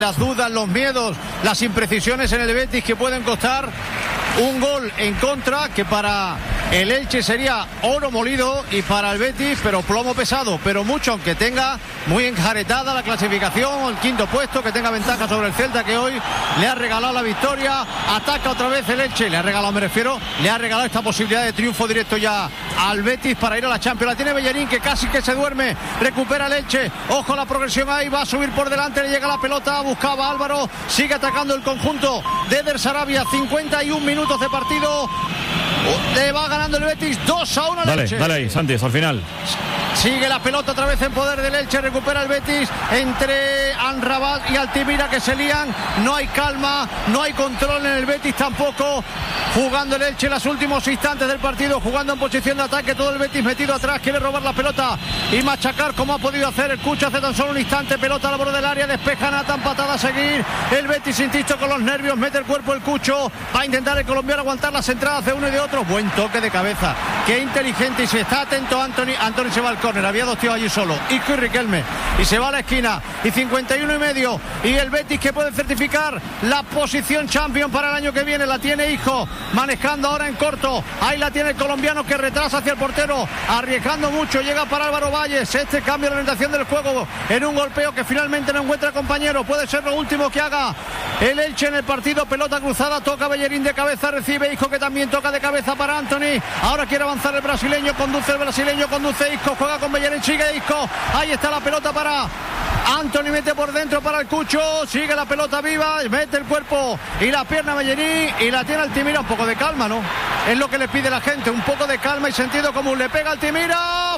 las dudas, los miedos, las imprecisiones en el Betis que pueden costar un gol en contra, que para el Elche sería oro molido y para el Betis, pero plomo pesado, pero mucho, aunque tenga muy enjaretada la clasificación, el quinto puesto, que tenga ventaja sobre el Celta, que hoy le ha regalado la victoria. Ataca otra vez el Elche, le ha regalado, me refiero, le ha regalado esta posibilidad de triunfo directo ya al Betis para ir a la Champions. La tiene Bellerín, que casi que se duerme, recupera el Elche, ojo la progresión ahí, va a subir por delante, le llega la pelota, buscaba Álvaro, sigue atacando el conjunto de Eder Sarabia, 51 minutos de partido, le va ganando el Betis 2-1 al Elche. Dale ahí, Santi, hasta el final. Sigue la pelota otra vez en poder del Elche, recupera el Betis entre Amrabat y Altimira, que se lían, no hay calma, no hay control en el Betis tampoco, jugando el Elche en los últimos instantes del partido, jugando en posición de ataque, todo el Betis metido atrás, quiere robar la pelota y machacar como ha podido hacer el Cucho hace tan solo un instante, pelota al borde del área, despeja Nathan, patada a seguir, el Betis, insisto, con los nervios, mete el cuerpo el Cucho, va a intentar el colombiano aguantar las entradas de uno y de otro, buen toque de cabeza, qué inteligente, y si está atento Anthony se va al córner, había dos tíos allí solo, Isco y Riquelme, y se va a la esquina, y 51 y medio, y el Betis que puede certificar la posición champion para el año que viene, la tiene Isco, manejando ahora en corto, ahí la tiene el colombiano que retrasa hacia el portero, arriesgando mucho, llega para Álvaro Valles, este cambio de orientación del juego, en un golpeo que finalmente no encuentra compañero, puede ser lo último que haga el Elche en el partido, pelota cruzada, toca Bellerín de cabeza, recibe Isco, que también toca de cabeza para Anthony, ahora quiere avanzar el brasileño, conduce Isco, juega con Bellerín, sigue Isco, ahí está la pelota para Anthony, mete por dentro para el Cucho, sigue la pelota viva, mete el cuerpo y la pierna Bellerín y la tiene Altimira, un poco de calma, ¿no? Es lo que le pide la gente, un poco de calma y sentido común, le pega Altimira,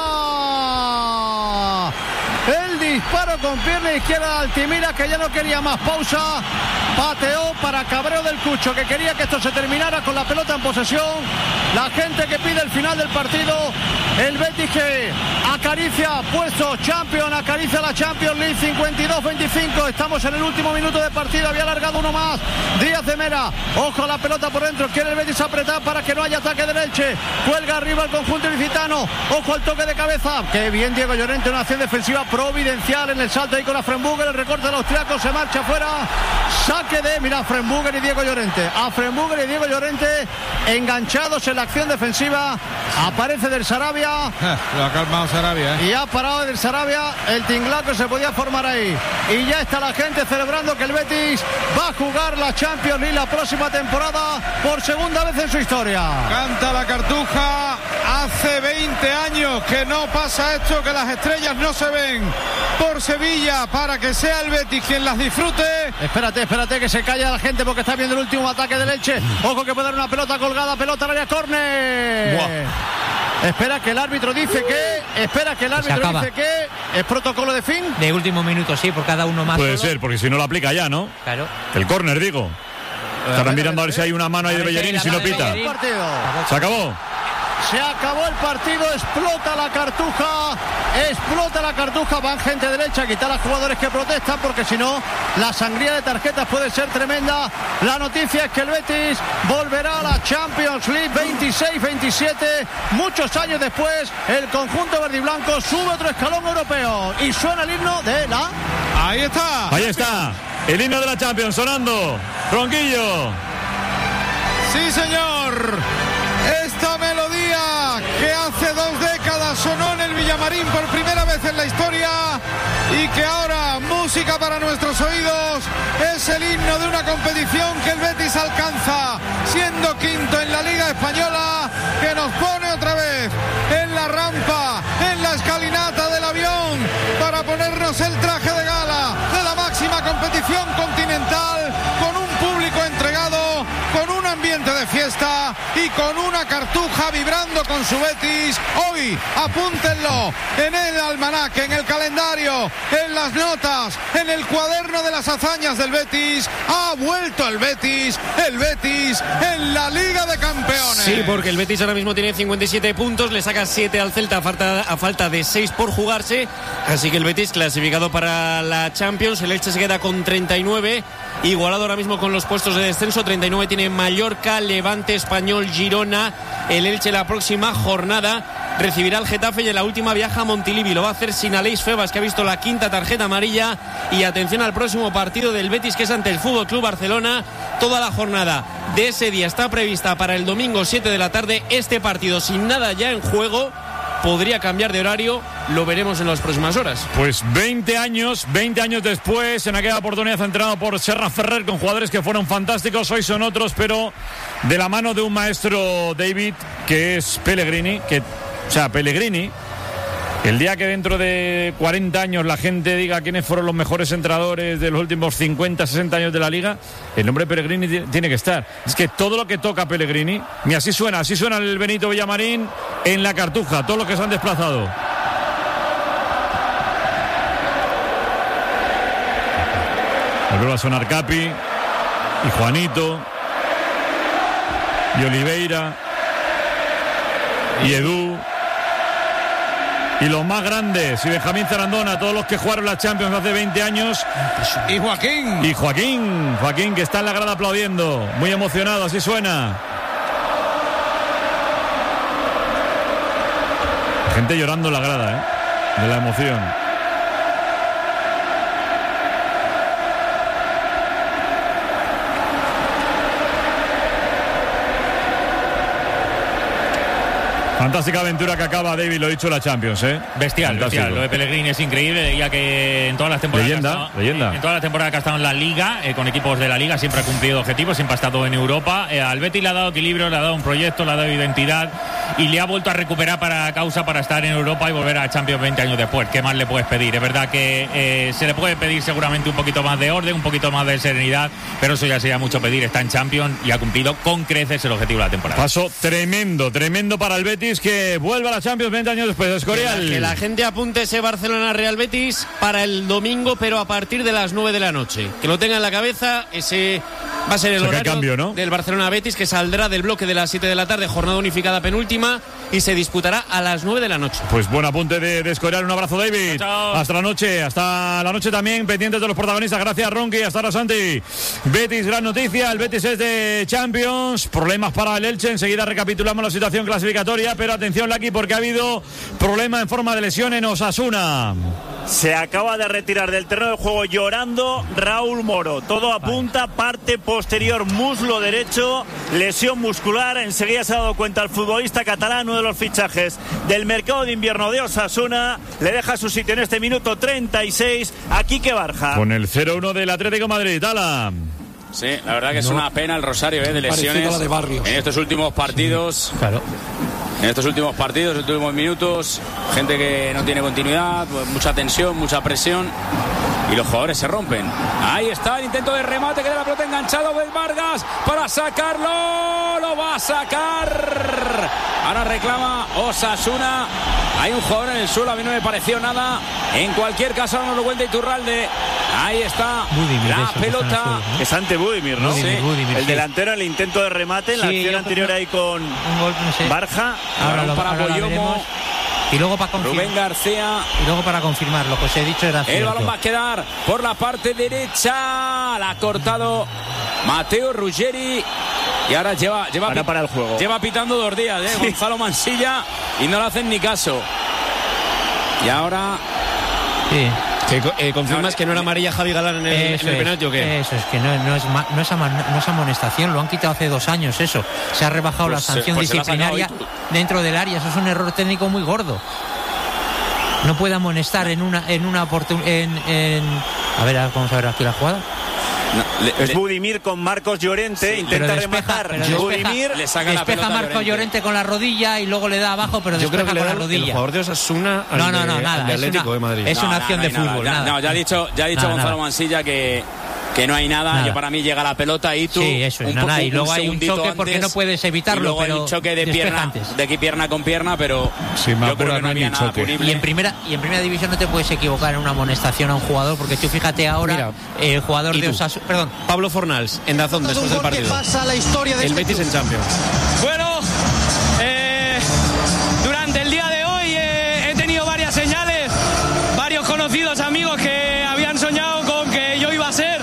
fuera. El disparo con pierna izquierda de Altimira, que ya no quería más pausa, pateó para cabreo del Cucho, que quería que esto se terminara con la pelota en posesión, la gente que pide el final del partido, el Betis que acaricia puesto Champions, acaricia la Champions League, 52-25, estamos en el último minuto de partido, había alargado uno más, Díaz de Mera, ojo a la pelota por dentro, quiere el Betis apretar para que no haya ataque del Elche, cuelga arriba el conjunto ilicitano, ojo al toque de cabeza, que bien Diego Llorente, una acción defensiva providencial en el salto ahí con a Frenbuger, el recorte del austriaco, se marcha afuera, saque de, mira, Frenbuger y Diego Llorente, enganchados en la acción defensiva, aparece del Sarabia, lo ha calmado Sarabia, y ha parado del Sarabia, el tinglaco se podía formar ahí, y ya está la gente celebrando que el Betis va a jugar la Champions League la próxima temporada por segunda vez en su historia. Canta la Cartuja, hace 20 años que no pasa esto, que las estrellas no se ven por Sevilla, para que sea el Betis quien las disfrute. Espérate que se calla la gente porque está viendo el último ataque del Elche, ojo que puede dar una pelota colgada, pelota al área, córner. Wow. Espera que el árbitro dice que es protocolo de fin. De último minuto, sí, por cada uno más. Puede ser, porque si no lo aplica ya, ¿no? Claro. El córner, digo. Estarán mirando a ver si hay una mano ahí de Bellerín y si no pita. Se acabó. Se acabó el partido, explota la Cartuja, van gente derecha a quitar a los jugadores que protestan, porque si no la sangría de tarjetas puede ser tremenda. La noticia es que el Betis volverá a la Champions League 26-27, muchos años después el conjunto verde y blanco sube otro escalón europeo y suena el himno de la... Ahí está el himno de la Champions sonando, Ronquillo. Sí, señor. Esta melodía que hace 2 décadas sonó en el Villamarín por primera vez en la historia y que ahora, música para nuestros oídos, es el himno de una competición que el Betis alcanza, siendo quinto en la Liga Española, que nos pone otra vez en la rampa, en la escalinata del avión, para ponernos el traje de gala de la máxima competición continental, con un público entregado, con un ambiente de fiesta y con una Cartuja vibrando con su Betis. Hoy, apúntenlo en el almanaque, en el calendario, en las notas, en el cuaderno de las hazañas del Betis. Ha vuelto el Betis en la Liga de Campeones. Sí, porque el Betis ahora mismo tiene 57 puntos, le saca 7 al Celta a falta de 6 por jugarse, así que el Betis clasificado para la Champions. El Elche se queda con 39, igualado ahora mismo con los puestos de descenso. 39 tiene Mallorca, Levante, Español, Girona, el Elche la próxima jornada. recibirá al Getafe y en la última viaja a Montilivi. Lo va a hacer sin Aleix Febas, que ha visto la 5ª tarjeta amarilla. Y atención al próximo partido del Betis, que es ante el Fútbol Club Barcelona. Toda la jornada de ese día está prevista para el domingo 7 de la tarde. Este partido sin nada ya en juego podría cambiar de horario, lo veremos en las próximas horas. Pues 20 años después, en aquella oportunidad entrenado por Serra Ferrer, con jugadores que fueron fantásticos, hoy son otros, pero de la mano de un maestro, David, que es Pellegrini, Pellegrini, el día que dentro de 40 años la gente diga quiénes fueron los mejores entrenadores de los últimos 50, 60 años de la Liga, el nombre Pellegrini tiene que estar. Es que todo lo que toca Pellegrini, ni así suena el Benito Villamarín en la Cartuja, todos los que se han desplazado. Vuelve a sonar Capi y Juanito y Oliveira y Edu. Y los más grandes, y Benjamín Zarandona, todos los que jugaron la Champions hace 20 años. Y Joaquín, que está en la grada aplaudiendo, muy emocionado, así suena. La gente llorando en la grada, de la emoción. Fantástica aventura que acaba, David, lo he dicho, la Champions, Bestial. Lo de Pellegrini es increíble, ya que en todas las temporadas leyenda. En todas las temporadas que ha estado en la Liga, con equipos de la Liga, siempre ha cumplido objetivos, siempre ha estado en Europa. Al Betis le ha dado equilibrio, le ha dado un proyecto, le ha dado identidad y le ha vuelto a recuperar para estar en Europa y volver a Champions 20 años después. ¿Qué más le puedes pedir? Es verdad que se le puede pedir seguramente un poquito más de orden, un poquito más de serenidad, pero eso ya sería mucho pedir. Está en Champions y ha cumplido con creces el objetivo de la temporada. Paso tremendo para el Betis, que vuelve a la Champions 20 años después. Escorial. Que la gente apunte ese Barcelona-Real Betis para el domingo, pero a partir de las 9 de la noche. Que lo tenga en la cabeza, ese va a ser el horario cambio, ¿no? del Barcelona-Betis, que saldrá del bloque de las 7 de la tarde, jornada unificada penúltima, y se disputará a las 9 de la noche. Pues buen apunte de Escorial. Un abrazo, David. Chao. Hasta la noche también, pendientes de los protagonistas. Gracias, Ronqui. Hasta ahora, Santi. Betis, gran noticia. El Betis es de Champions. Problemas para el Elche. Enseguida recapitulamos la situación clasificatoria, pero atención, Laki, porque ha habido problema en forma de lesión en Osasuna. Se acaba de retirar del terreno de juego llorando Raúl Moro. Todo apunta, parte posterior, muslo derecho, lesión muscular. Enseguida se ha dado cuenta el futbolista catalán, uno de los fichajes del mercado de invierno de Osasuna. Le deja su sitio en este minuto 36 a Quique Barja. Con el 0-1 del Atlético de Madrid. Ala. Sí, la verdad que es una pena el rosario de lesiones en estos últimos partidos. Claro. En estos últimos partidos, en estos últimos minutos, gente que no tiene continuidad, mucha tensión, mucha presión y los jugadores se rompen. Ahí está el intento de remate, que de la pelota enganchado de Vargas para sacarlo, lo va a sacar. Ahora reclama Osasuna. Hay un jugador en el suelo, a mí no me pareció nada. En cualquier caso, ahora nos lo cuenta Iturralde. Ahí está Budimir, la pelota. ¿No? Es ante Budimir, ¿no? Budimir, el delantero en el intento de remate, en la acción anterior ahí con Barja. Ahora para Boyomo. Y luego para confirmar. Rubén García. Y luego para confirmar lo que os he dicho era cierto. El balón va a quedar por la parte derecha. La ha cortado Mateo Ruggeri. Y ahora lleva para el juego. Lleva pitando 2 días, sí. Gonzalo Mansilla, y no le hacen ni caso. Y ahora. Sí. ¿Confirmas que no era amarilla Javi Galán en el penalti o qué? Eso es que no es amonestación, lo han quitado hace 2 años eso. Se ha rebajado la sanción disciplinaria dentro del área, eso es un error técnico muy gordo. No puede amonestar en una oportunidad. A ver, vamos a ver aquí la jugada. Es Budimir con Marcos Llorente, intenta rematar. Budimir le saca la pelota a Marcos Llorente con la rodilla y luego le da abajo, pero despeja con la rodilla. El jugador de Osasuna nada, al Atlético de Madrid. Es una acción de fútbol. No, ya ha dicho Gonzalo Mansilla que no hay nada. Yo, para mí llega la pelota y tú. Sí, eso es. Y luego hay un choque antes, porque no puedes evitarlo. Y luego pero hay un choque de pierna con pierna, pero sí, yo creo que no había nada punible. Y en primera división no te puedes equivocar en una amonestación a un jugador, porque tú fíjate ahora, el jugador de Osasuna. Perdón. Pablo Fornals, en Dazón, después del partido. Pasa la historia de el Betis en Champions. Bueno, durante el día de hoy he tenido varias señales, varios conocidos amigos que habían soñado con que yo iba a ser.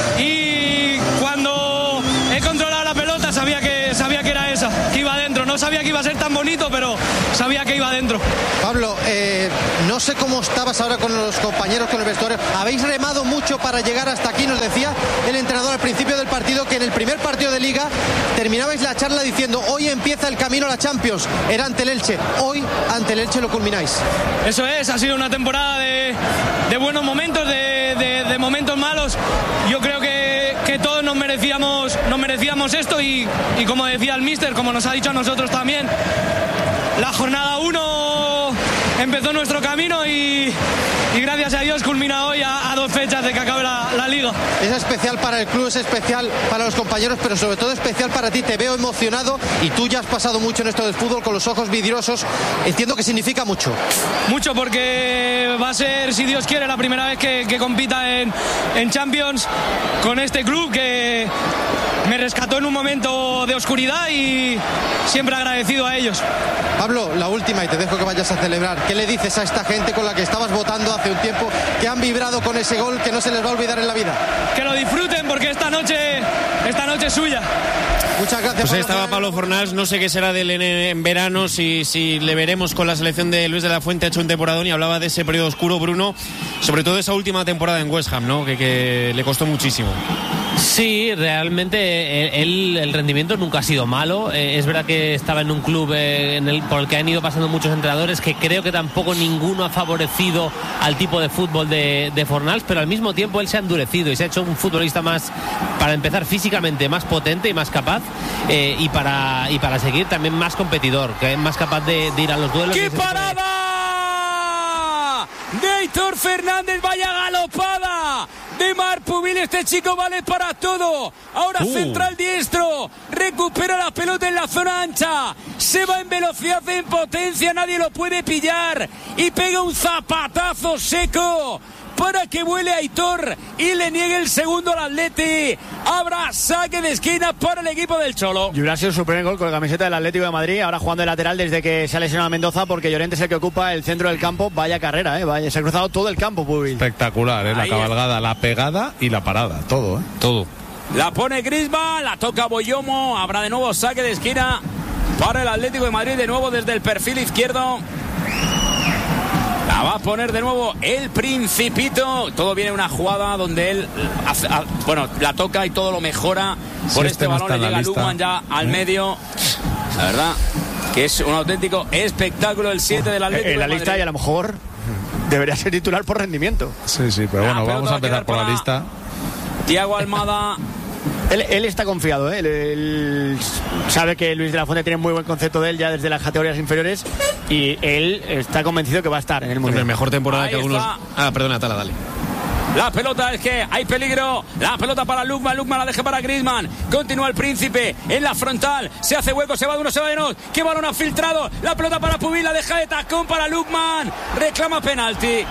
Y cuando he controlado la pelota sabía que era esa, que iba adentro. No sabía sabía que iba a ser tan bonito, pero sabía que iba dentro. Pablo, no sé cómo estabas ahora con los compañeros, con el vestuario. Habéis remado mucho para llegar hasta aquí. Nos decía el entrenador al principio del partido que en el primer partido de Liga terminabais la charla diciendo: hoy empieza el camino a la Champions. Era ante el Elche. Hoy ante el Elche lo culmináis. Eso es, ha sido una temporada de buenos momentos, de momentos malos. Yo creo que todos nos merecíamos esto y como decía el míster, como nos ha dicho a nosotros también, la jornada 1 empezó nuestro camino y gracias a Dios culmina hoy a 2 fechas de que acabe la Liga. Es especial para el club, es especial para los compañeros, pero sobre todo especial para ti. Te veo emocionado y tú ya has pasado mucho en esto del fútbol con los ojos vidriosos. Entiendo que significa mucho. Mucho, porque va a ser, si Dios quiere, la primera vez que compita en Champions con este club que me rescató en un momento de oscuridad y siempre agradecido a ellos. Pablo, la última y te dejo que vayas a celebrar. ¿Qué le dices a esta gente con la que estabas votando hace un tiempo, que han vibrado con ese gol que no se les va a olvidar en la vida? Que lo disfruten, porque esta noche es suya. Muchas gracias. Pues ahí estaba Pablo Fornals. No sé qué será de él en verano, si le veremos con la selección de Luis de la Fuente. Ha hecho un temporadón y hablaba de ese periodo oscuro, Bruno, sobre todo esa última temporada en West Ham, ¿no? Que le costó muchísimo. Sí, realmente el rendimiento nunca ha sido malo. Es verdad que estaba en un club por el que han ido pasando muchos entrenadores, que creo que tampoco ninguno ha favorecido al tipo de fútbol de Fornals, pero al mismo tiempo él se ha endurecido y se ha hecho un futbolista más, para empezar, físicamente más potente y más capaz, y para seguir también más competidor, que es más capaz de ir a los duelos. ¡Qué parada! De Aitor Fernández, vaya galopada de Marpubil. Este chico vale para todo. Ahora central diestro, recupera la pelota en la zona ancha, se va en velocidad, en potencia, nadie lo puede pillar y pega un zapatazo seco para que vuele Aitor y le niegue el segundo al Atleti. Habrá saque de esquina para el equipo del Cholo. Y hubiera sido su primer gol con la camiseta del Atlético de Madrid, ahora jugando de lateral desde que se ha lesionado a Mendoza, porque Llorente es el que ocupa el centro del campo. Vaya carrera, se ha cruzado todo el campo, Pubil. Espectacular, la cabalgada, la pegada y la parada, todo. Todo. La pone Griezmann, la toca Boyomo, habrá de nuevo saque de esquina para el Atlético de Madrid, de nuevo desde el perfil izquierdo. La va a poner de nuevo el Principito. Todo viene una jugada donde él la toca y todo lo mejora. Por este balón le llega Lukman ya al medio. La verdad que es un auténtico espectáculo el 7 del Atlético de Madrid. En la lista, y a lo mejor debería ser titular por rendimiento. Sí, pero bueno, vamos a empezar por la lista. Thiago Almada. Él está confiado, Él sabe que Luis de la Fuente tiene muy buen concepto de él ya desde las categorías inferiores, y él está convencido que va a estar en el Mundial. Mejor temporada Ahí que algunos. Está. Perdona, Tala, dale. La pelota, es que hay peligro. La pelota para Lukman la deja para Griezmann. Continúa el Príncipe en la frontal. Se hace hueco, se va de uno, se va de dos. Qué balón ha filtrado. La pelota para Pubil, la deja de tacón para Lukman. Reclama penalti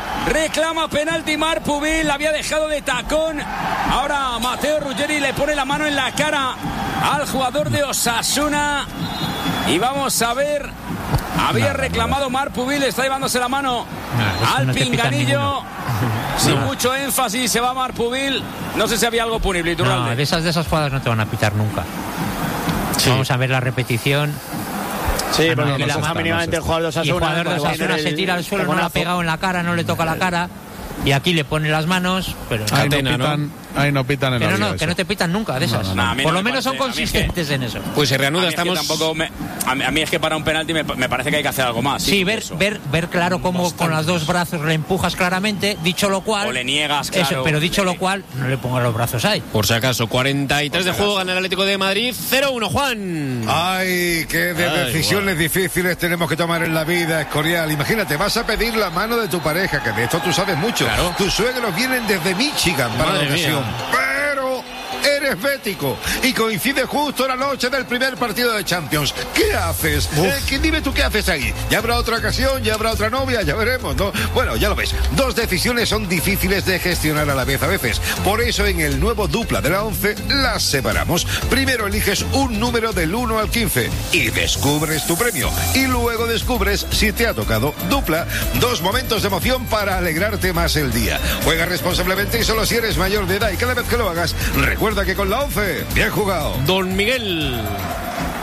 Marc Pubil. La había dejado de tacón. Ahora Mateo Ruggeri le pone la mano en la cara al jugador de Osasuna. Y vamos a ver. Había reclamado Marc Pubil, está llevándose la mano al pinganillo. Sin mucho énfasis se va Marc Pubil. No sé si había algo punible. No, de esas jugadas no te van a pitar nunca. Sí. Vamos a ver la repetición. Sí, porque mínimamente el jugador de Osasuna. Y el jugador de Osasuna se tira al suelo, no lo ha pegado en la cara, no le toca la cara. Y aquí le pone las manos, pero ahí no pitan en la liga. Que no te pitan nunca de esas. Por lo menos son consistentes en eso. Pues se reanuda, a mí es que para un penalti me parece que hay que hacer algo más. Sí, ver claro cómo con los dos brazos le empujas claramente, dicho lo cual. O le niegas, claro. Eso, pero dicho lo cual, no le pongas los brazos ahí. Por si acaso, 43 de juego, gana el Atlético de Madrid, 0-1, Juan. Ay, qué decisiones difíciles tenemos que tomar en la vida, Escorial. Imagínate, vas a pedir la mano de tu pareja, que de esto tú sabes mucho. Claro. Tus suegros vienen desde Michigan para la ocasión. Pero eres bético y coincide justo la noche del primer partido de Champions. ¿Qué haces? Dime tú qué haces ahí. Ya habrá otra ocasión, ya habrá otra novia, ya veremos, ¿no? Bueno, ya lo ves. Dos decisiones son difíciles de gestionar a la vez a veces. Por eso en el nuevo dupla de la 11 las separamos. Primero eliges un número del 1 al 15 y descubres tu premio. Y luego descubres si te ha tocado dupla. Dos momentos de emoción para alegrarte más el día. Juega responsablemente y solo si eres mayor de edad, y cada vez que lo hagas, recuerda que con la 11, bien jugado. Don Miguel.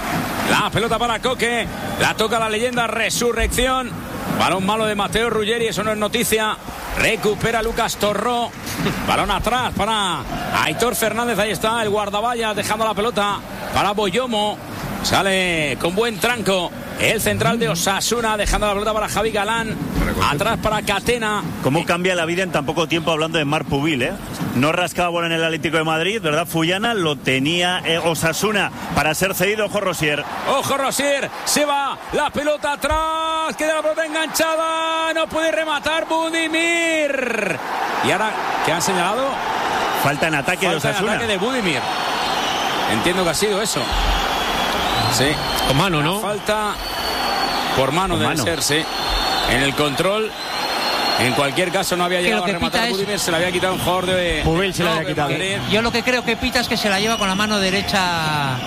La pelota para Coque. La toca la leyenda Resurrección. Balón malo de Mateo Ruggeri, eso no es noticia. Recupera Lucas Torró. Balón atrás para Aitor Fernández. Ahí está el guardavalla dejando la pelota para Boyomo. Sale con buen tranco el central de Osasuna, dejando la pelota para Javi Galán. Atrás para Catena. ¿Cómo cambia la vida en tan poco tiempo hablando de Marc Pubil, eh? No rascaba bola en el Atlético de Madrid, ¿verdad? Fullana lo tenía Osasuna para ser cedido. Ojo Rosier. Ojo Rosier, se va la pelota atrás, queda la pelota enganchada, no puede rematar Budimir. Y ahora, ¿qué han señalado? Falta en ataque de Osasuna. Ataque de Budimir. Entiendo que ha sido eso. Sí. Con mano, ¿no? Falta por mano debe ser, sí. En el control. En cualquier caso no había llegado a rematar Budimir, se le había quitado un jugador de Pubil, se le había quitado. Yo lo que creo que pita es que se la lleva con la mano derecha.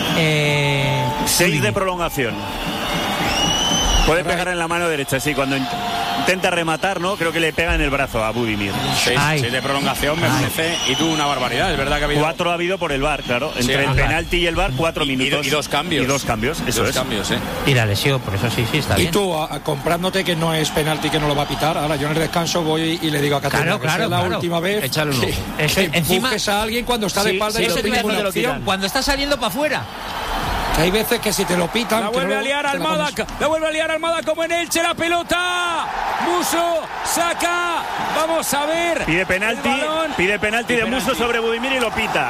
6 de prolongación. Puede pegar en la mano derecha, sí, cuando intenta rematar, ¿no? Creo que le pega en el brazo a Budimir. 6 de prolongación me parece. Y tú una barbaridad, es verdad que ha habido 4 ha habido por el VAR, claro. Entre el penalti y el VAR, 4 minutos. Y 2 cambios. Y 2 cambios, eso es. Y la lesión, por eso sí está bien. Y tú, comprándote que no es penalti, que no lo va a pitar, ahora yo en el descanso voy y le digo a Catena que sea la última vez. Échale un ojo. Que busques a alguien cuando está de espalda y lo pitan. Cuando está saliendo para afuera. Hay veces que si te lo pitan. La vuelve a liar Almada. La vuelve a liar Almada como en Elche. La pelota. Muso saca. Vamos a ver. Pide penalti de Muso sobre Budimir y lo pita.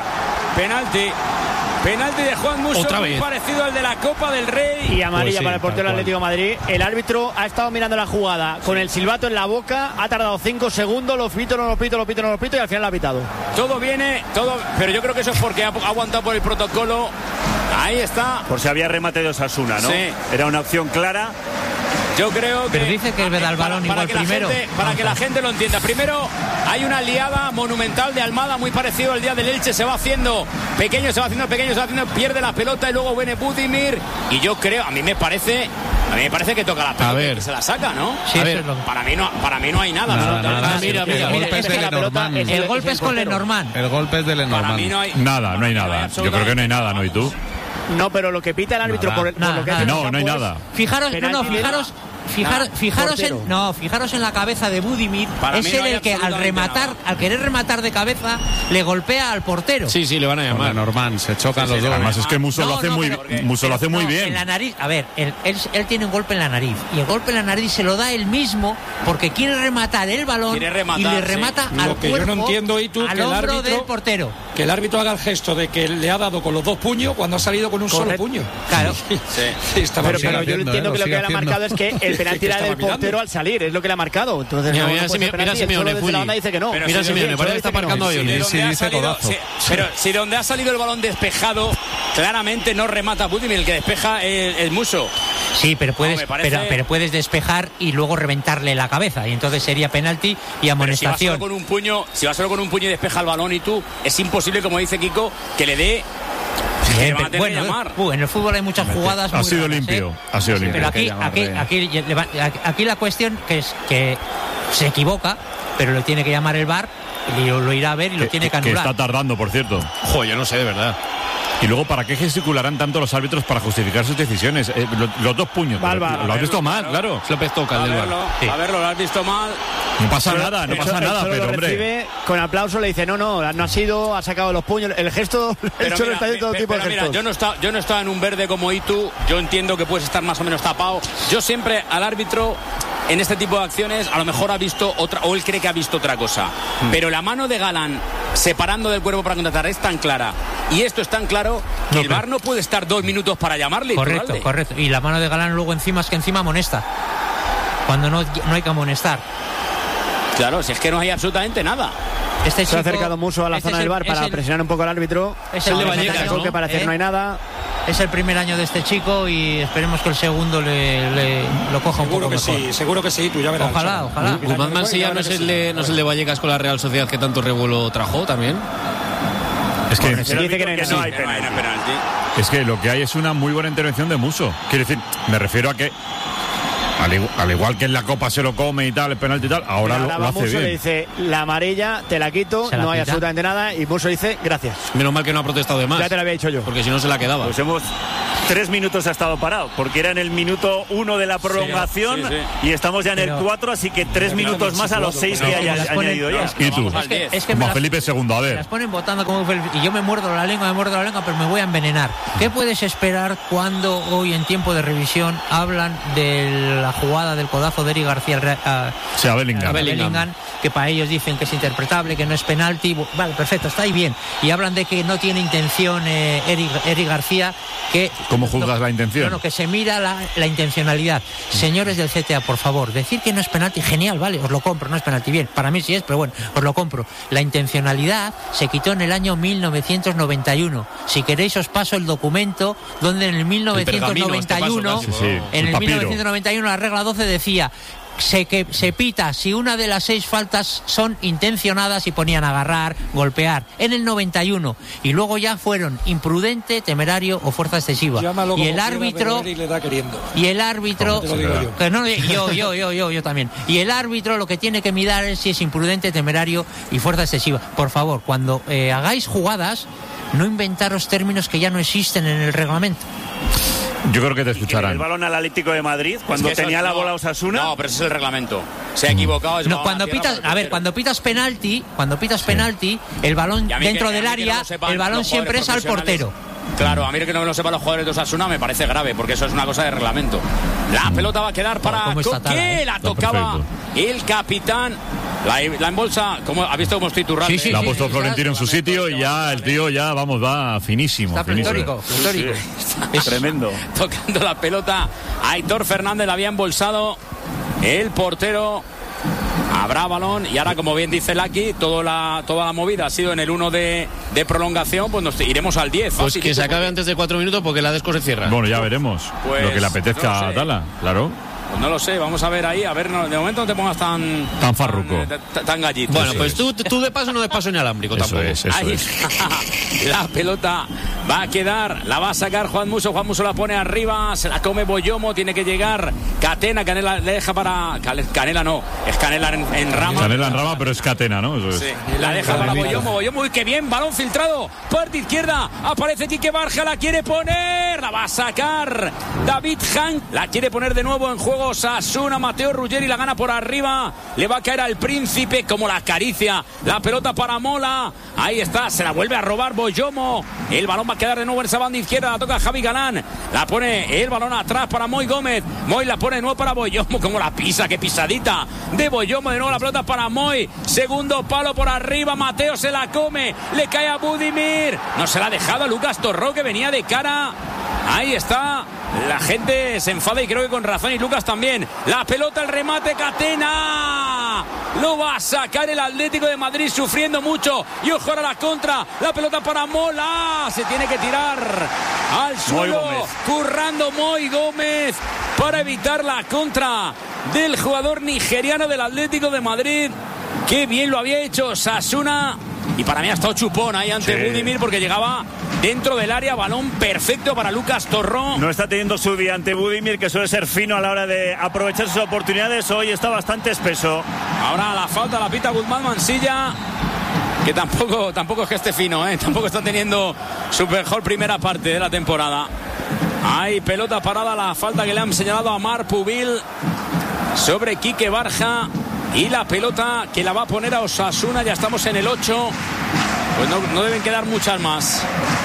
Penalti de Juan Muso, otra muy vez. parecido al de la Copa del Rey. Y amarilla Pues sí, para el portero del Atlético de Madrid. El árbitro ha estado mirando la jugada con el silbato en la boca. Ha tardado 5 segundos. Lo pito y al final lo ha pitado. Todo viene, pero yo creo que eso es porque ha aguantado por el protocolo. Ahí está. Por si había remate de Osasuna, ¿no? Sí. Era una opción clara. Yo creo que... Pero dice que el balón igual primero. Para que la gente lo entienda. Primero, hay una liada monumental de Almada, muy parecido al día del Elche. Se va haciendo pequeño, pierde la pelota y luego viene Budimir. Y yo creo, a mí me parece que toca la pelota y que se la saca, ¿no? Sí, a ver, para mí no hay nada. Mira, es que el golpe es con Lenormand. El golpe es de Lenormand. Para mí no hay nada. Yo creo que no hay nada, ¿no? ¿Y tú? No, pero lo que pita el árbitro por lo que no hay nada. Fijaros en la cabeza de Budimir. Es él el que al querer rematar de cabeza le golpea al portero. Sí, le van a llamar. Norman, se chocan los dos. Además es que Muso lo hace muy bien. En la nariz, a ver, él tiene un golpe en la nariz y el golpe en la nariz se lo da él mismo porque quiere rematar el balón y le remata al lo que cuerpo, yo no entiendo, y tú, al que el hombro árbitro, del portero. Que el árbitro haga el gesto de que le ha dado con los 2 puños cuando ha salido con un solo puño. Claro. Pero yo entiendo que lo que le ha marcado es que el penalti era del portero al salir, es lo que le ha marcado. Entonces, mira Simeone, desde la banda dice que no. Mira Simeone, parece que está marcando hoy. Pero si donde ha salido el balón despejado, claramente no remata Budimir, el que despeja el Muso. Sí, pero puedes despejar y luego reventarle la cabeza y entonces sería penalti y amonestación. Si va solo con un puño y despeja el balón y tú, es imposible, como dice Kiko, que le dé. En el fútbol hay muchas jugadas. Ha sido limpio. Pero aquí la cuestión que es que se equivoca, pero lo tiene que llamar el VAR y lo irá a ver y lo tiene que anular. Que está tardando, por cierto. Yo no sé, de verdad. Y luego, ¿para qué gesticularán tanto los árbitros para justificar sus decisiones? Los 2 puños. Lo has visto mal, claro. López toca el del VAR. A verlo, lo has visto mal. No pasa nada, pero hombre. Recibe, con aplauso le dice, no ha sido, ha sacado los puños. El gesto, el Cholo está haciendo todo tipo de gestos. Yo no estaba en un verde como Itu. Yo entiendo que puedes estar más o menos tapado. Yo siempre al árbitro, en este tipo de acciones, a lo mejor ha visto otra, o él cree que ha visto otra cosa. Pero la mano de Galán separando del cuerpo para contratar es tan clara y esto es tan claro que el VAR no puede estar 2 minutos para llamarle. Correcto. Y la mano de Galán luego encima amonesta cuando no hay que amonestar. Claro, si es que no hay absolutamente nada. Se ha acercado Muso a la zona del VAR para presionar un poco al árbitro. Es el de Vallecas, ¿no? Que parece que no hay nada. Es el primer año de este chico y esperemos que el segundo lo coja un poco mejor. Seguro que sí, tú ya verás. Ojalá. Guzmán Mansilla no es el de Vallecas con la Real Sociedad que tanto revuelo trajo también. Es que dice que no hay penalti. Es que lo que hay es una muy buena intervención de Muso. Quiero decir, me refiero a que al igual que en la Copa se lo come y tal, el penalti y tal, ahora lo hace Muso bien. Le dice, la amarilla, te la quito, no hay absolutamente nada, y Muso dice, gracias. Menos mal que no ha protestado de más. Ya te lo había dicho yo. Porque si no se la quedaba. Pues 3 minutos ha estado parado, porque era en el minuto 1 de la prolongación y estamos ya en el 4, así que 3 minutos más a los 6 que haya añadido ya. ¿Y tú? Es que como Felipe II, a ver. Las ponen votando como Felipe, y yo me muerdo la lengua, pero me voy a envenenar. ¿Qué puedes esperar cuando hoy en tiempo de revisión hablan de la jugada del codazo de Eric García a Bellingham, que para ellos dicen que es interpretable, que no es penalti? Vale, perfecto, está ahí bien. Y hablan de que no tiene intención Eric García, que... ¿Cómo juzgas la intención? No, que se mira la intencionalidad. Señores del CTA, por favor, decir que no es penalti, genial, vale, os lo compro, no es penalti, bien, para mí sí es, pero bueno, os lo compro. La intencionalidad se quitó en el año 1991. Si queréis os paso el documento donde en el 1991, en el 1991 la regla 12 decía que se pita si una de las 6 faltas son intencionadas, y ponían agarrar, golpear, en el 91, y luego ya fueron imprudente, temerario o fuerza excesiva. Y el árbitro que no, yo también. Y el árbitro lo que tiene que mirar es si es imprudente, temerario y fuerza excesiva. Por favor, cuando hagáis jugadas, no inventaros términos que ya no existen en el reglamento. Yo creo que te escucharán. El balón al Atlético de Madrid cuando tenía la bola Osasuna. No, pero ese es el reglamento. Se ha equivocado. Cuando pitas penalti, el balón dentro del área, el balón siempre es al portero. Claro, a mí que no lo sepan los jugadores de Osasuna me parece grave, porque eso es una cosa de reglamento. La pelota va a quedar para Coque, la tocaba el capitán. La embolsa, ¿ha visto cómo estoy turrando? Sí, la ha puesto Florentino en su sitio y ya el tío va finísimo. Está pletórico. Es tremendo. Tocando la pelota, Aitor Fernández la había embolsado el portero. Habrá balón y ahora, como bien dice Laki, toda la movida ha sido en el 1 de prolongación, pues nos iremos al 10. Pues que se acabe antes de 4 minutos porque la Desco se cierra. Bueno, ya veremos lo que le apetezca a Tala, claro. Pues no lo sé, vamos a ver ahí, de momento no te pongas tan farruco, tan gallito. Bueno, pues tú de paso no de paso ni alámbrico tampoco. Eso es. La pelota va a quedar, la va a sacar Juan Musso la pone arriba, se la come Boyomo, tiene que llegar Catena le deja para... Canela no, es Canela en rama. Canela en rama, pero es Catena, ¿no? Eso es. Sí, la deja para Boyomo, uy, qué bien, balón filtrado, parte izquierda, aparece Quique Barja, la quiere poner, la va a sacar David Hank, la quiere poner de nuevo en juego Osasuna, Mateo Ruggeri la gana por arriba, le va a caer al Príncipe, como la acaricia, la pelota para Mola, ahí está, se la vuelve a robar Boyomo, el balón va a quedar de nuevo en esa banda izquierda, la toca Javi Galán, la pone el balón atrás para Moy Gómez, Moy la pone de nuevo para Boyomo, como la pisa, qué pisadita de Boyomo, de nuevo la pelota para Moy, segundo palo por arriba, Mateo se la come, le cae a Budimir, no se la ha dejado a Lucas Torró, que venía de cara. Ahí está, la gente se enfada y creo que con razón, y Lucas también. La pelota, el remate, Catena. Lo va a sacar el Atlético de Madrid sufriendo mucho. Y ojo ahora la contra. La pelota para Mola. Se tiene que tirar al suelo. Currando Moy Gómez para evitar la contra del jugador nigeriano del Atlético de Madrid. Qué bien lo había hecho Osasuna. Y para mí ha estado chupón ahí ante Budimir, porque llegaba dentro del área, balón perfecto para Lucas Torró. No está teniendo su día ante Budimir, que suele ser fino a la hora de aprovechar sus oportunidades. Hoy está bastante espeso. Ahora la falta la pita Guzmán Mansilla, que tampoco es que esté fino, tampoco está teniendo su mejor primera parte de la temporada. Hay pelota parada, la falta que le han señalado a Marc Pubil sobre Quique Barja. Y la pelota que la va a poner a Osasuna, ya estamos en el 8. Pues no deben quedar muchas más.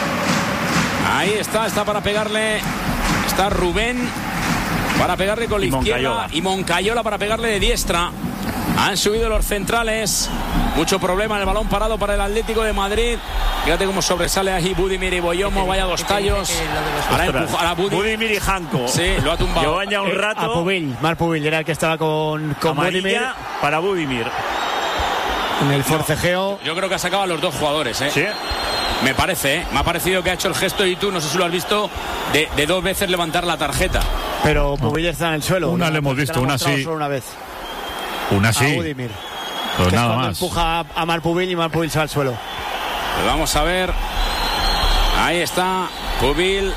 Ahí está para pegarle. Está Rubén para pegarle con la izquierda. Y Moncayola para pegarle de diestra. Han subido los centrales. Mucho problema en el balón parado para el Atlético de Madrid. Fíjate cómo sobresale ahí Budimir y Boyomo. Vaya dos tallos. Ahora empuja a Budimir y Janko. Sí, lo ha tumbado. Llevan ya un rato. A Pubil, Marc Pubil era el que estaba con Budimir. Para Budimir. En el forcejeo. Yo creo que ha sacado a los dos jugadores, Sí. Me parece, me ha parecido que ha hecho el gesto, y tú, no sé si lo has visto, de 2 veces levantar la tarjeta. Pero Pubil está en el suelo. Una le hemos visto, una sí. Solo una vez. Una sí. A Budimir. Pues nada más. Empuja a Marc Pubil y Marc Pubil se va al suelo. Pues vamos a ver. Ahí está Pubil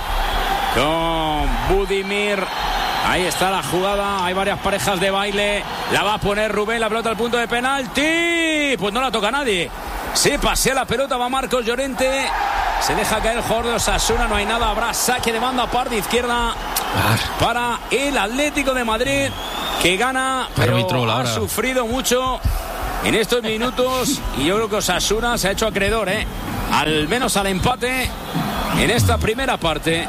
con Budimir. Ahí está la jugada. Hay varias parejas de baile. La va a poner Rubén, la pelota al punto de penalti. Pues no la toca nadie. Se pasea la pelota, va Marcos Llorente. Se deja caer el jugador de Osasuna, no hay nada, habrá saque de banda parte izquierda para el Atlético de Madrid, que gana, pero ha sufrido mucho en estos minutos, y yo creo que Osasuna se ha hecho acreedor, al menos al empate en esta primera parte.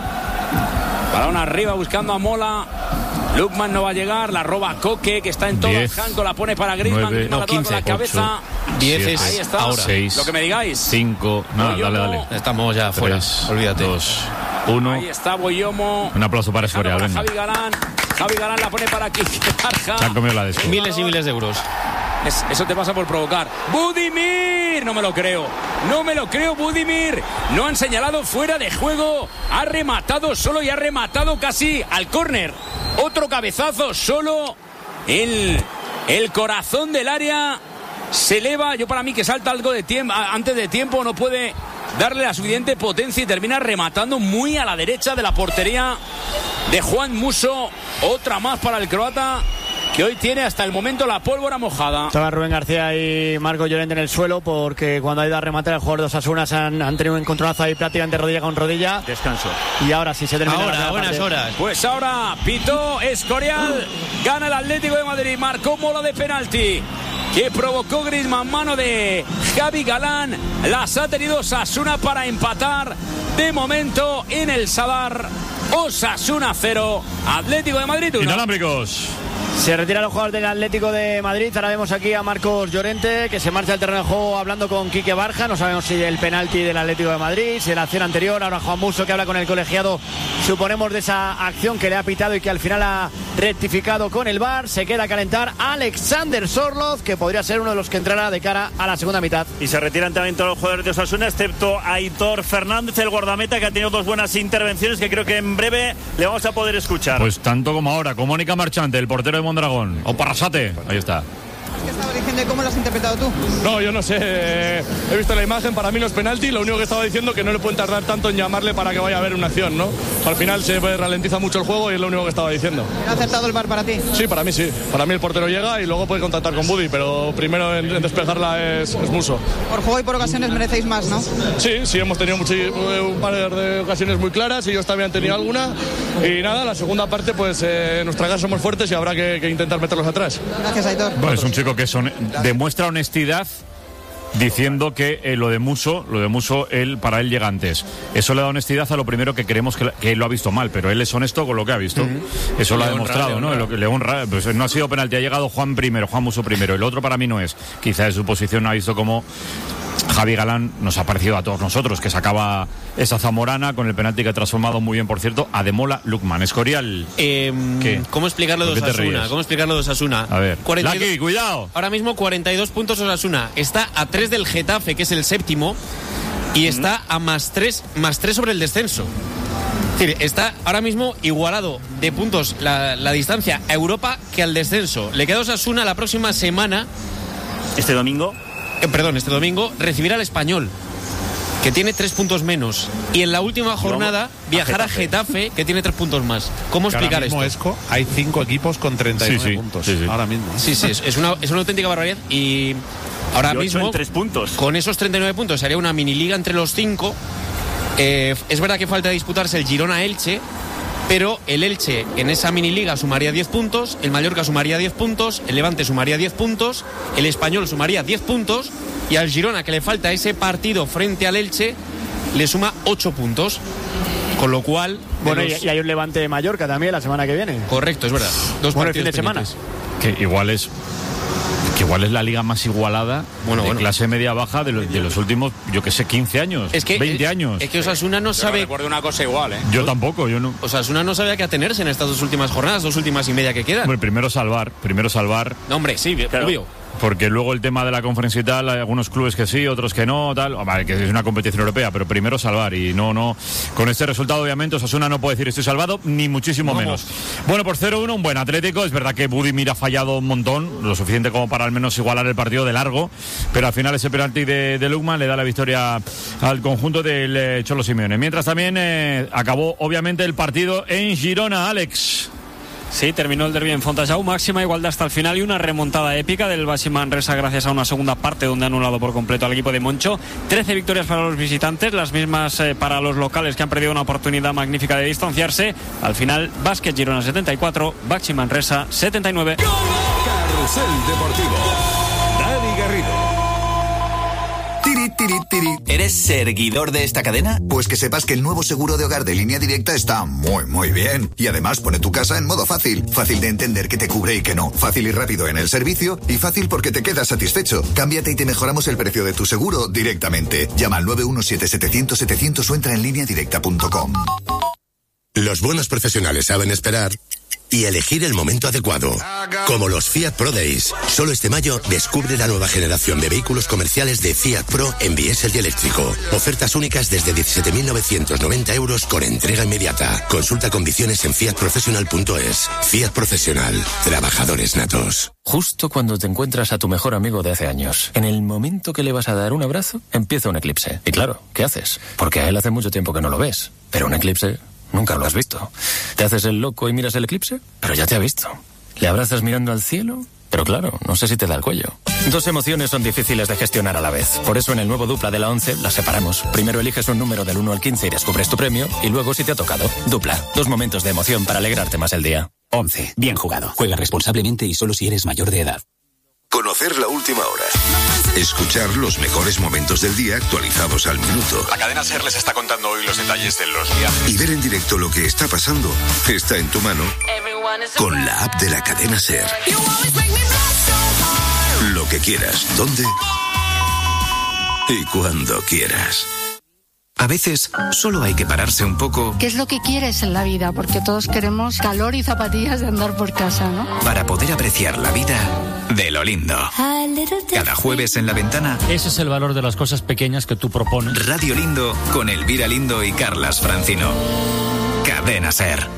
Balón arriba buscando a Mola. Lukman no va a llegar, la roba Coque, que está en todo el Janko, la pone para Griezmann, 15, con la cabeza. 10 es ahí está, ahora. 6, lo que me digáis. 5, no, dale. Estamos ya fuera, olvídate. 2, 1. Ahí está Boyomo. Un aplauso para Escorial, venga. Javi Galán la pone para Quique Barja. Se han comido la de esto. Miles y miles de euros. Eso te pasa por provocar. Budimir, no me lo creo, Budimir. No han señalado fuera de juego. Ha rematado solo y ha rematado casi al córner. Otro cabezazo solo. El corazón del área se eleva. Yo, para mí, que salta algo de tiempo, antes de tiempo, no puede darle la suficiente potencia y termina rematando muy a la derecha de la portería de Juan Musso. Otra más para el croata, que hoy tiene hasta el momento la pólvora mojada. Estaba Rubén García y Marco Llorente en el suelo, porque cuando ha ido a rematar el jugador de Osasuna han tenido un encontronazo ahí prácticamente rodilla con rodilla. Descanso. Y ahora sí se termina. Ahora, buenas horas. Pues ahora pitó Escorial, gana el Atlético de Madrid, marcó Mola de penalti, que provocó Griezmann, mano de Javi Galán. Las ha tenido Osasuna para empatar de momento en el Sadar. Osasuna 0, Atlético de Madrid 1. Inalámbricos. Se retira los jugadores del Atlético de Madrid. Ahora vemos aquí a Marcos Llorente, que se marcha al terreno de juego hablando con Quique Barja. No sabemos si el penalti del Atlético de Madrid, si de la acción anterior. Ahora Juan Musso, que habla con el colegiado, suponemos, de esa acción que le ha pitado y que al final ha rectificado con el VAR. Se queda a calentar Alexander Sorloz, que podría ser uno de los que entrará de cara a la segunda mitad. Y se retiran también todos los jugadores de Osasuna, excepto Aitor Fernández, el guardameta, que ha tenido dos buenas intervenciones que creo que en breve le vamos a poder escuchar. Pues tanto como ahora, Mónica Marchante, el portero de Mondragón, o Parrasate, ahí está. ¿Qué estabas diciendo y cómo lo has interpretado tú? No, yo no sé, he visto la imagen, para mí no es penalti, lo único que estaba diciendo que no le pueden tardar tanto en llamarle para que vaya a haber una acción, ¿no? Al final se ralentiza mucho el juego y es lo único que estaba diciendo. ¿Ha acertado el VAR para ti? Sí, para mí el portero llega y luego puede contactar con Budi, pero primero en despejarla es Musso. Por juego y por ocasiones merecéis más, ¿no? Sí, hemos tenido un par de ocasiones muy claras, ellos también han tenido alguna, y nada, la segunda parte pues en nuestra casa somos fuertes y habrá que intentar meterlos atrás. Gracias, Aitor. Bueno, es un chico que demuestra honestidad, diciendo que lo de Musso, para él llega antes. Eso le da honestidad a lo primero, que creemos que él lo ha visto mal, pero él es honesto con lo que ha visto. Eso lo ha demostrado, ¿no? Lo que le honra, pues no ha sido penalti, ha llegado Juan Musso primero, el otro para mí no es. Quizá en su posición no ha visto cómo Javi Galán nos ha parecido a todos nosotros, que sacaba esa zamorana con el penalti que ha transformado muy bien, por cierto, a Demola Lukman. Escorial. ¿Cómo explicarlo de Osasuna? A ver, Laki, cuidado. Ahora mismo 42 puntos Osasuna. Está a 3 del Getafe, que es el séptimo, y está a más 3 sobre el descenso. Es decir, está ahora mismo igualado de puntos la distancia a Europa que al descenso. Le queda Osasuna la próxima semana. Este domingo recibirá al Español, que tiene 3 puntos menos, y en la última jornada viajará a Getafe, que tiene 3 puntos más. ¿Cómo explicar esto? Esco, hay 5 equipos con 39 puntos ahora mismo. Sí, es una auténtica barbaridad, y ahora mismo 3 puntos. Con esos 39 puntos sería una mini liga entre los 5. Es verdad que falta disputarse el Girona-Elche, pero el Elche en esa mini liga sumaría 10 puntos, el Mallorca sumaría 10 puntos, el Levante sumaría 10 puntos, el Español sumaría 10 puntos, y al Girona, que le falta ese partido frente al Elche, le suma 8 puntos. Con lo cual... Bueno, y hay un Levante de Mallorca también la semana que viene. Correcto, es verdad. 2 partidos fin de semana. Que igual es la liga más igualada de clase media-baja de los últimos, yo que sé, 15 años, 20 años. Es que Osasuna no sabe... No recuerdo una cosa igual, ¿eh? Yo tampoco, yo no. Osasuna no sabe a qué atenerse en estas 2 últimas jornadas, 2 últimas y media que quedan. Bueno, primero salvar. No, hombre, sí, claro. Obvio. Porque luego el tema de la conferencia y tal, hay algunos clubes que sí, otros que no, tal. Vale, que es una competición europea, pero primero salvar. Y no. Con este resultado, obviamente, Osasuna no puede decir estoy salvado, ni muchísimo menos. Bueno, por 0-1, un buen Atlético. Es verdad que Budimir ha fallado un montón, lo suficiente como para al menos igualar el partido de largo. Pero al final ese penalti de Lukman le da la victoria al conjunto del Cholo Simeone. Mientras también acabó, obviamente, el partido en Girona, Alex. Sí, terminó el derbi en Fontajau, máxima igualdad hasta el final y una remontada épica del Baxi Manresa gracias a una segunda parte donde ha anulado por completo al equipo de Moncho. 13 victorias para los visitantes, las mismas para los locales que han perdido una oportunidad magnífica de distanciarse. Al final, Básquet Girona 74, Baxi Manresa 79. Carrusel Deportivo. Dani Garrido. ¿Eres seguidor de esta cadena? Pues que sepas que el nuevo seguro de hogar de Línea Directa está muy bien. Y además pone tu casa en modo fácil. Fácil de entender qué te cubre y qué no. Fácil y rápido en el servicio. Y fácil porque te quedas satisfecho. Cámbiate y te mejoramos el precio de tu seguro directamente. Llama al 917-700-700 o entra en lineadirecta.com. Los buenos profesionales saben esperar y elegir el momento adecuado. Como los Fiat Pro Days. Solo este mayo descubre la nueva generación de vehículos comerciales de Fiat Pro en diésel y eléctrico. Ofertas únicas desde 17.990 euros con entrega inmediata. Consulta condiciones en fiatprofessional.es. Fiat Profesional. Trabajadores natos. Justo cuando te encuentras a tu mejor amigo de hace años, en el momento que le vas a dar un abrazo, empieza un eclipse. Y claro, ¿qué haces? Porque a él hace mucho tiempo que no lo ves. Pero un eclipse... nunca lo has visto. ¿Te haces el loco y miras el eclipse? Pero ya te ha visto. ¿Le abrazas mirando al cielo? Pero claro, no sé si te da el cuello. Dos emociones son difíciles de gestionar a la vez. Por eso en el nuevo Dupla de la 11 las separamos. Primero eliges un número del 1 al 15 y descubres tu premio. Y luego si te ha tocado. Dupla. Dos momentos de emoción para alegrarte más el día. 11. Bien jugado. Juega responsablemente y solo si eres mayor de edad. Conocer la última hora. Escuchar los mejores momentos del día actualizados al minuto. La cadena SER les está contando hoy los detalles de los viajes. Y ver en directo lo que está pasando está en tu mano con la app de la cadena SER. Lo que quieras, dónde y cuando quieras. A veces solo hay que pararse un poco. ¿Qué es lo que quieres en la vida? Porque todos queremos calor y zapatillas de andar por casa, ¿no? Para poder apreciar la vida de lo lindo. Cada jueves en La Ventana. Ese es el valor de las cosas pequeñas que tú propones. Radio Lindo con Elvira Lindo y Carlas Francino. Cadena SER.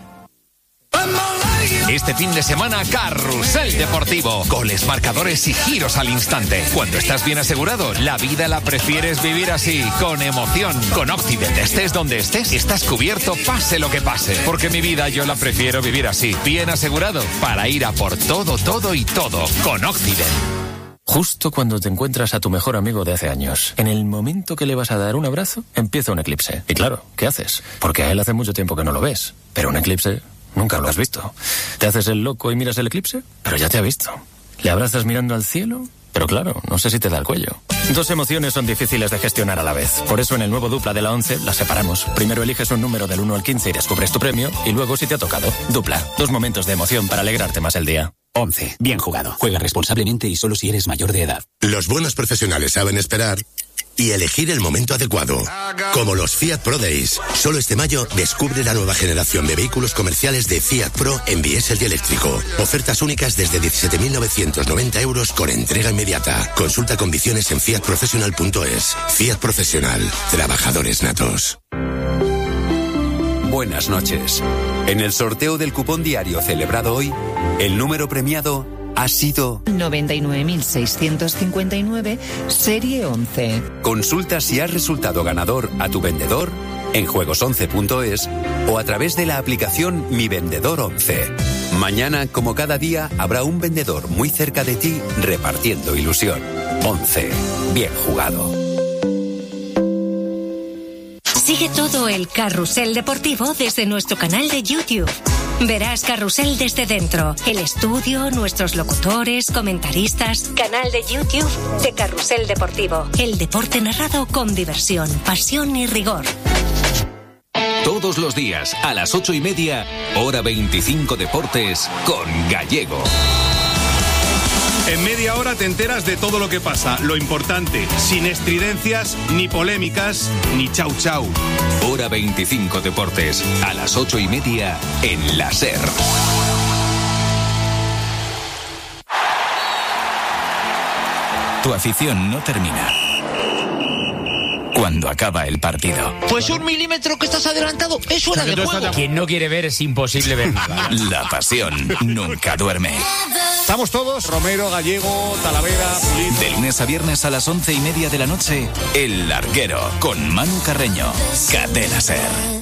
Este fin de semana, Carrusel Deportivo. Goles, marcadores y giros al instante. Cuando estás bien asegurado, la vida la prefieres vivir así, con emoción. Con Occident, estés donde estés, estás cubierto pase lo que pase. Porque mi vida yo la prefiero vivir así, bien asegurado, para ir a por todo, todo y todo. Con Occident. Justo cuando te encuentras a tu mejor amigo de hace años, en el momento que le vas a dar un abrazo, empieza un eclipse. Y claro, ¿qué haces? Porque a él hace mucho tiempo que no lo ves. Pero un eclipse... nunca lo has visto. ¿Te haces el loco y miras el eclipse? Pero ya te ha visto. ¿Le abrazas mirando al cielo? Pero claro, no sé si te da el cuello. Dos emociones son difíciles de gestionar a la vez. Por eso en el nuevo Dupla de la 11 las separamos. Primero eliges un número del 1 al 15 y descubres tu premio. Y luego si te ha tocado. Dupla. Dos momentos de emoción para alegrarte más el día. 11. Bien jugado. Juega responsablemente y solo si eres mayor de edad. Los buenos profesionales saben esperar y elegir el momento adecuado. Como los Fiat Pro Days. Solo este mayo descubre la nueva generación de vehículos comerciales de Fiat Pro en diésel y eléctrico. Ofertas únicas desde 17.990 euros con entrega inmediata. Consulta condiciones en fiatprofessional.es. Fiat Profesional. Trabajadores natos. Buenas noches. En el sorteo del cupón diario celebrado hoy, el número premiado ha sido 99.659, serie 11. Consulta si has resultado ganador a tu vendedor en juegos11.es o a través de la aplicación Mi Vendedor 11. Mañana, como cada día, habrá un vendedor muy cerca de ti repartiendo ilusión. 11. Bien jugado. Sigue todo el Carrusel Deportivo desde nuestro canal de YouTube. Verás Carrusel desde dentro, el estudio, nuestros locutores, comentaristas. Canal de YouTube de Carrusel Deportivo. El deporte narrado con diversión, pasión y rigor. Todos los días, a las 8:30, hora 25 Deportes, con Gallego. En media hora te enteras de todo lo que pasa, lo importante, sin estridencias, ni polémicas, ni chau chau. Hora 25 Deportes, a las 8:30 en la SER. Tu afición no termina cuando acaba el partido. Pues 1 milímetro que estás adelantado es fuera de juego. Quien no quiere ver es imposible ver nada. La pasión nunca duerme. Estamos todos, Romero, Gallego, Talavera, Pulido. De lunes a viernes a las 11:30 de la noche, El Larguero, con Manu Carreño. Cadena SER.